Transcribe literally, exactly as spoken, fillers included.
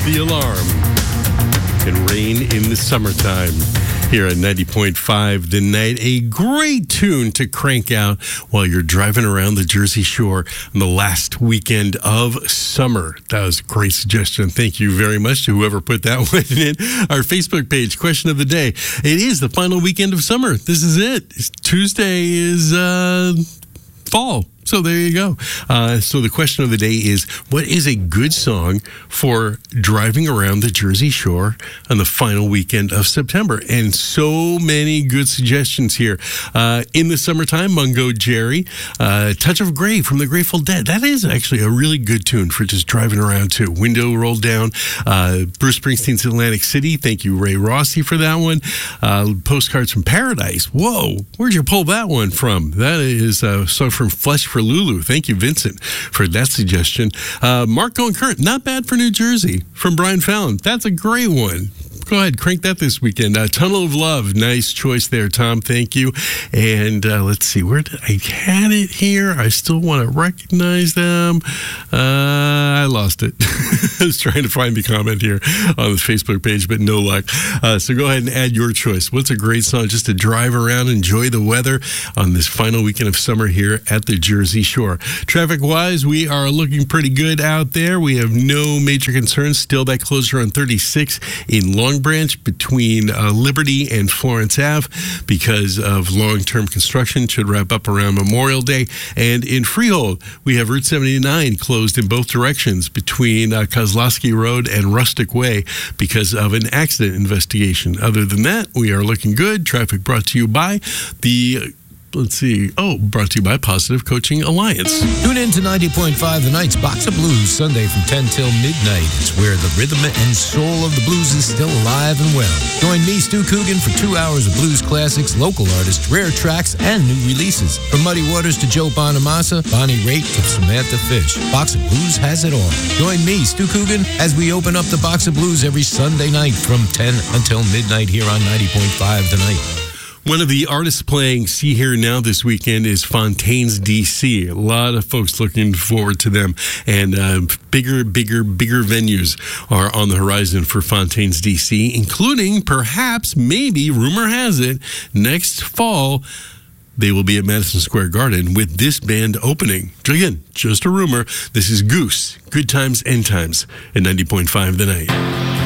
the alarm. And rain in the summertime. Here at ninety point five The Night, a great tune to crank out while you're driving around the Jersey Shore on the last weekend of summer. That was a great suggestion. Thank you very much to whoever put that one in our Facebook page. Question of the day. It is the final weekend of summer. This is it. Tuesday is uh, fall. So there you go. Uh, so the question of the day is, what is a good song for driving around the Jersey Shore on the final weekend of September? And so many good suggestions here. Uh, in the Summertime, Mungo Jerry. Uh, Touch of Grey from the Grateful Dead. That is actually a really good tune for just driving around too. Window Rolled Down. Uh, Bruce Springsteen's Atlantic City. Thank you, Ray Rossi, for that one. Uh, Postcards from Paradise. Whoa, where'd you pull that one from? That is a song from Flesh for Lulu. Thank you, Vincent, for that suggestion. Uh, Mark Going Current, Not Bad for New Jersey, from Brian Fallon. That's a great one. Go ahead, crank that this weekend. Uh, Tunnel of Love, nice choice there, Tom. Thank you. And uh, let's see, where did I had it here? I still want to recognize them. Uh, I lost it. I was trying to find the comment here on the Facebook page, but no luck. Uh, so go ahead and add your choice. What's a great song just to drive around, enjoy the weather on this final weekend of summer here at the Jersey Shore? Traffic-wise, we are looking pretty good out there. We have no major concerns. Still that closure on thirty-six in Long Branch between uh, Liberty and Florence Ave because of long-term construction. Should wrap up around Memorial Day. And in Freehold, we have Route seventy-nine closed in both directions between uh, Kozlowski Road and Rustic Way because of an accident investigation. Other than that, we are looking good. Traffic brought to you by the... Let's see. Oh, brought to you by Positive Coaching Alliance. Tune in to ninety point five The Night's Box of Blues, Sunday from ten till midnight. It's where the rhythm and soul of the blues is still alive and well. Join me, Stu Coogan, for two hours of blues classics, local artists, rare tracks, and new releases. From Muddy Waters to Joe Bonamassa, Bonnie Raitt to Samantha Fish. Box of Blues has it all. Join me, Stu Coogan, as we open up the Box of Blues every Sunday night from ten until midnight here on ninety point five The Night. One of the artists playing See Here Now this weekend is Fontaines D C. A lot of folks looking forward to them. And uh, bigger, bigger, bigger venues are on the horizon for Fontaines D C, including perhaps, maybe, rumor has it, next fall, they will be at Madison Square Garden with this band opening. Again, just a rumor. This is Goose. Good Times, End Times at ninety point five The Night.